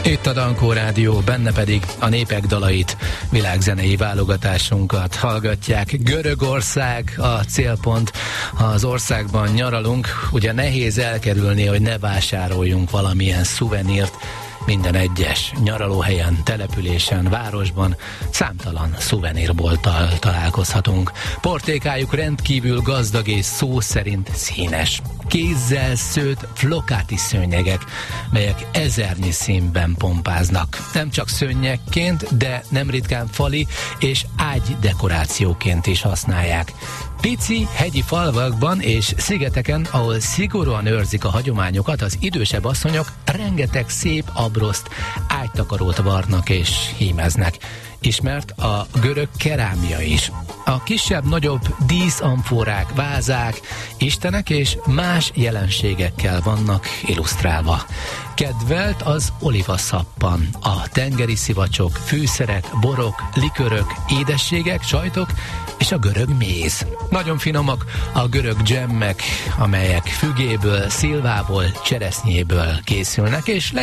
Itt a Dankó Rádió, benne pedig a népek dalait, világzenei válogatásunkat hallgatják. Görögország a célpont, ha az országban nyaralunk, ugye nehéz elkerülni, hogy ne vásároljunk valamilyen szuvenírt. Minden egyes nyaralóhelyen, településen, városban számtalan szuvenírbolttal találkozhatunk. Portékájuk rendkívül gazdag és szó szerint színes. Kézzel szőtt flokáti szőnyegek, melyek ezernyi színben pompáznak. Nem csak szőnyegként, de nem ritkán fali és ágy dekorációként is használják. Pici hegyi falvakban és szigeteken, ahol szigorúan őrzik a hagyományokat, az idősebb asszonyok rengeteg szép abroszt, ágytakarót varnak és hímeznek. Ismert a görög kerámia is. A kisebb-nagyobb díszamforák, vázák, istenek és más jelenségekkel vannak illusztrálva. Kedvelt az olivaszappan, a tengeri szivacsok, fűszerek, borok, likörök, édességek, sajtok és a görög méz. Nagyon finomak a görög dzsemmek, amelyek fügéből, szilvából, cseresznyéből készülnek, és